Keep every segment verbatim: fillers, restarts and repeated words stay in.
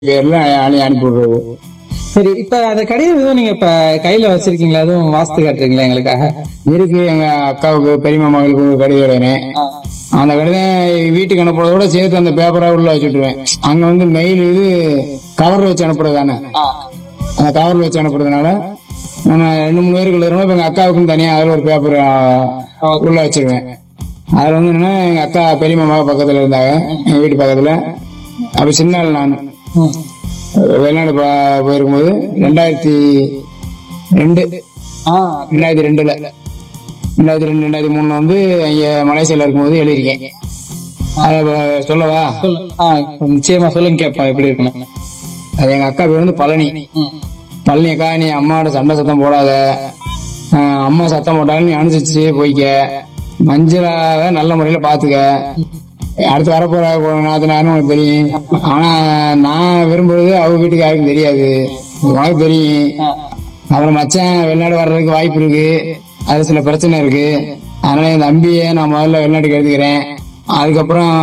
பேர்ல அனு அனுப்பி விடுறது. சரி, இப்ப அந்த கடிதம் எதுவும் நீங்க இப்ப கையில வச்சிருக்கீங்களா? எதுவும் வாஸ்து காட்டுறீங்களா எங்களுக்காக? இருக்கு, எங்க அக்காவுக்கு பெரியம்மா மகளுக்கு ஒரு கடிதம் எழுதுனேன். அந்த கடிதம் வீட்டுக்கு அனுப்புறதோட சேர்த்து அந்த பேப்பரா உள்ள வச்சுட்டுருவேன். அங்க வந்து மெயில் இது கவர்ல வச்சு அனுப்புறது தானே, அந்த கவர்ல வச்சு அனுப்புறதுனால நம்ம ரெண்டு மூணு பேருக்கு எழுதுறோம். இப்ப எங்க அக்காவுக்கும் தனியா அதுல ஒரு பேப்பர் உள்ள வச்சிருவேன். அதுல வந்து என்னன்னா, எங்க அக்கா பெரியம்மா மகள் பக்கத்துல இருந்தாங்க, எங்க வீட்டு பக்கத்துல. அப்ப சின்ன ஆள் நான் வெளிநாடு பா- போயிருக்கும்போது ரெண்டாயிரத்தி ரெண்டு ரெண்டாயிரத்தி ரெண்டுல ரெண்டாயிரத்தி ரெண்டு ரெண்டாயிரத்தி மூணுல வந்து இங்க மலேசியால இருக்கும்போது எழுதியிருக்கேன். அத ப- சொல்லவா? சொல்லு. ஆ, நிச்சயமா சொல்லுங்க, கேட்பா எப்படி இருக்கணும். அது எங்க அக்கா பேர் வந்து பழனி. பழனி அக்கா, நீ அம்மாவோட சண்டை சத்தம் போடாத, ஆஹ் அம்மா சத்தம் போட்டாலும் நீ அனுசரிச்சு போய்க்க, மஞ்சளாக நல்ல முறையில பாத்துக்க, அடுத்து வரப்போற நாத்தனாருன்னு உனக்கு தெரியும். ஆனா நான் விரும்புறது அவங்க வீட்டுக்கு யாருக்கும் தெரியாது, உனக்கு தெரியும். அப்புறம் மச்சான் வெளிநாடு வர்றதுக்கு வாய்ப்பு இருக்கு, அது சில பிரச்சனை இருக்கு. அதனால என் தம்பியை நான் முதல்ல வெளிநாட்டுக்கு எடுத்துக்கிறேன். அதுக்கப்புறம்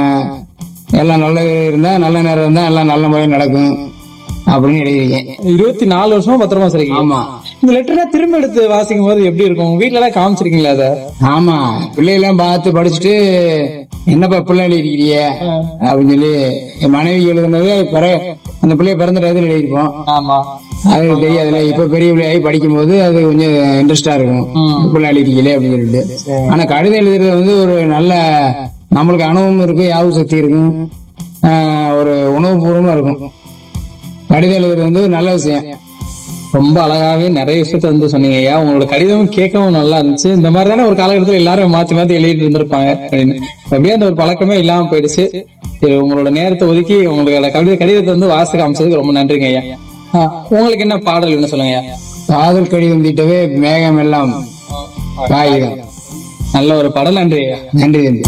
எல்லாம் நல்லது இருந்தா, நல்ல நேரம் இருந்தா எல்லாம் நல்ல முறையில் நடக்கும் அப்படின்னு எழுதியிருக்கேன். இருபத்தி நாலு வருஷமா பத்திரமா வச்சிருக்கீங்க. ஆமா இந்த லெட்டரை திரும்ப எடுத்து வாசிக்கும் போது எப்படி இருக்கும்? உங்க வீட்டுல எல்லாம் காமிச்சிருக்கீங்களா அத? ஆமா, பிள்ளைகள்லாம் பார்த்து படிச்சுட்டு என்னப்பா பிள்ளை எழுதிருக்கிறிய அப்படின்னு சொல்லி என் மனைவி எழுதுனது பிற- அந்த பிள்ளைய பிறந்த டயத்துல எழுதிருப்போம். ஆமா. அது தெரியாதுல, இப்ப பெரிய பிள்ளையாகி படிக்கும் போது அது கொஞ்சம் இன்ட்ரெஸ்டா இருக்கும், பிள்ளை எழுதிக்கல அப்படின்னு சொல்லிட்டு. ஆனா கடிதம் எழுதுறது வந்து ஒரு நல்ல நம்மளுக்கு அனுபவம் இருக்கும், யாவும் சக்தி இருக்கும், ஆஹ் ஒரு உணவு பூர்வமா இருக்கும். கடிதம் எழுதுறது வந்து ஒரு நல்ல விஷயம். ரொம்ப அழகாவே நிறைய விஷயத்த வந்து சொன்னீங்க ஐயா. உங்களோட கடிதமும் கேட்கவும் நல்லா இருந்துச்சு. இந்த மாதிரி தானே ஒரு காலகட்டத்தில் எல்லாரும் மாத்தி மாத்தி எழுதிட்டு இருந்திருப்பாங்க அப்படின்னு. அப்படியே அந்த ஒரு பழக்கமே இல்லாம போயிடுச்சு. சரி, உங்களோட நேரத்தை ஒதுக்கி உங்களோட கடித கடிதத்தை வந்து வாசிக்க காமிச்சதுக்கு ரொம்ப நன்றிங்க ஐயா. ஆ, உங்களுக்கு என்ன பாடல் என்ன சொல்லுங்க ஐயா? காதல் கடிதம் தீட்டவே மேகம் எல்லாம் காகிதம். நல்ல ஒரு பாடல். நன்றி ஐயா. நன்றி நன்றி.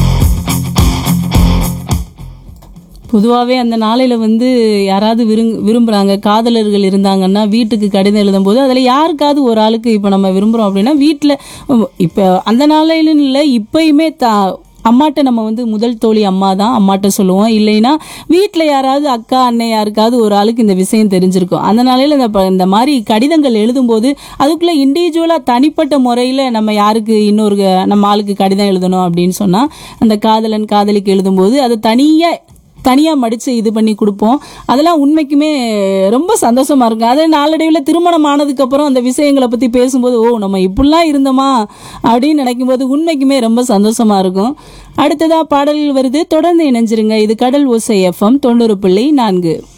பொதுவாகவே அந்த நாளையில வந்து யாராவது விரும்பு விரும்புறாங்க காதலர்கள் இருந்தாங்கன்னா வீட்டுக்கு கடிதம் எழுதும் போது அதில் யாருக்காவது ஒரு ஆளுக்கு இப்போ நம்ம விரும்புகிறோம் அப்படின்னா வீட்டில் இப்போ அந்த நாளையில இல்லை, இப்பயுமே தா அம்மாட்ட நம்ம வந்து முதல் தோழி அம்மா தான், அம்மாட்ட சொல்லுவோம். இல்லைன்னா வீட்டில் யாராவது அக்கா அண்ணன் யாருக்காவது ஒரு ஆளுக்கு இந்த விஷயம் தெரிஞ்சிருக்கும். அந்த நாளையில் இந்த ப- இந்த மாதிரி கடிதங்கள் எழுதும்போது அதுக்குள்ளே இண்டிவிஜுவலாக தனிப்பட்ட முறையில் நம்ம யாருக்கு இன்னொரு நம்ம ஆளுக்கு கடிதம் எழுதணும் அப்படின்னு சொன்னால் அந்த காதலன் காதலிக்கு எழுதும்போது அது தனியாக தனியாக மடித்து இது பண்ணி கொடுப்போம். அதெல்லாம் உண்மைக்குமே ரொம்ப சந்தோஷமாக இருக்கும். அதே நாளடைவில் திருமணம் ஆனதுக்கப்புறம் அந்த விஷயங்களை பற்றி பேசும்போது ஓ நம்ம இப்படிலாம் இருந்தோமா அப்படின்னு நினைக்கும்போது உண்மைக்குமே ரொம்ப சந்தோஷமாக இருக்கும். அடுத்ததாக பாடல்கள் வருது, தொடர்ந்து இணைஞ்சிருங்க. இது கடல் ஓசை எஃப்எம் தொண்ணூறு புள்ளி நான்கு.